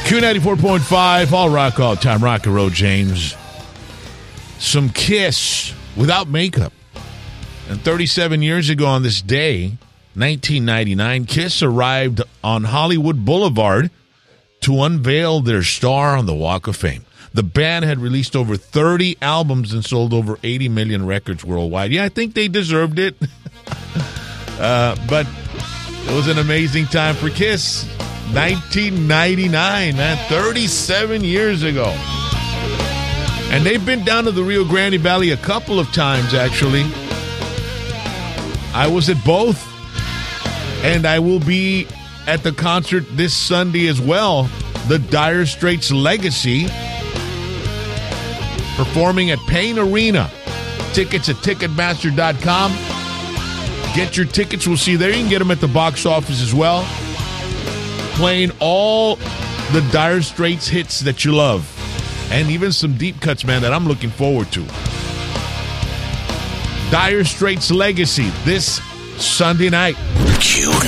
Q94.5, all rock, all time, rock and roll, James. Some Kiss without makeup. And 37 years ago on this day, 1999, Kiss arrived on Hollywood Boulevard to unveil their star on the Walk of Fame. The band had released over 30 albums and sold over 80 million records worldwide. Yeah, I think they deserved it. But it was an amazing time for Kiss. 1999, man, 37 years ago. And they've been down to the Rio Grande Valley a couple of times, actually. I was at both, and I will be at the concert this Sunday as well. The Dire Straits Legacy, performing at Payne Arena. Tickets at Ticketmaster.com. Get your tickets. We'll see you there. You can get them at the box office as well. Playing all the Dire Straits hits that you love. And even some deep cuts, man, that I'm looking forward to. Dire Straits Legacy this Sunday night.